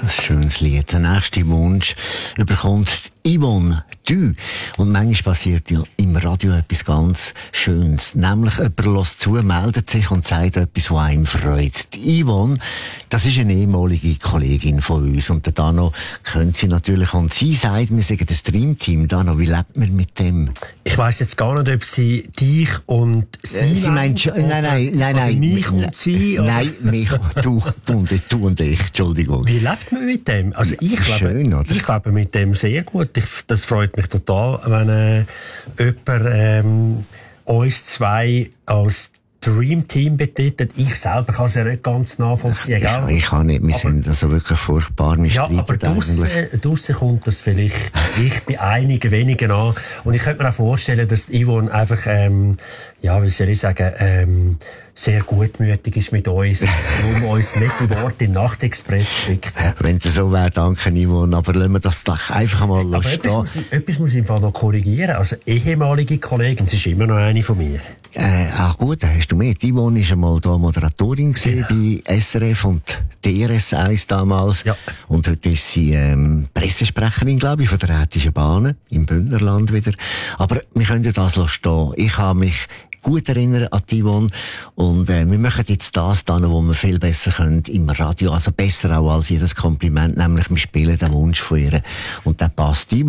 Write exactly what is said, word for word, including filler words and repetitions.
ein schönes Lied. Der nächste Wunsch überkommt Yvonne Du. Und manchmal passiert ja im Radio etwas ganz Schönes. Nämlich jemand hört zu, meldet sich und sagt etwas, was einem freut. Die Yvonne, das ist eine ehemalige Kollegin von uns. Und der Dano kennt sie natürlich. Und sie sagt, wir sagen das Dreamteam. Dano, wie lebt man mit dem? Ich weiss jetzt gar nicht, ob sie dich und sie, äh, sie meint schon, nein, nein, nein, nein. Mich und sie? Nein, mich, du, du, und, du und ich, Entschuldigung. Wie lebt man mit dem? Also ich Schön, lebe, oder? ich lebe mit dem sehr gut. Ich, das freut mich total, wenn äh, jemand ähm, uns zwei als Dreamteam betitelt. Ich selber kann es ja nicht ganz nachvollziehen. Ja, ich kann nicht. Wir aber, sind also wirklich furchtbar. Wir ja, aber draussen kommt das vielleicht ich bei einigen wenigen an. Und ich könnte mir auch vorstellen, dass Yvonne einfach, ähm, ja, wie soll ich sagen, ähm, sehr gutmütig ist mit uns, warum uns nicht die Worte in den Nachtexpress geschickt hat. Wenn es so wäre, danke Yvonne, aber lassen wir das doch einfach mal aber stehen. Etwas muss, ich, etwas muss ich im Fall noch korrigieren. Also ehemalige Kollegin, sie ist immer noch eine von mir. Äh, ach gut, da hast du mit. Yvonne war einmal da Moderatorin genau. bei S R F und D R S eins damals. Ja. Und heute ist sie ähm, Pressesprecherin, glaube ich, von der Rätischen Bahnen im Bündnerland wieder. Aber wir können ja das stehen. Ich habe mich gut erinnern an die Yvonne. Und äh, wir machen jetzt das dann, wo wir viel besser können im Radio. Also besser auch als jedes Kompliment, nämlich wir spielen den Wunsch von ihr. Und der passt.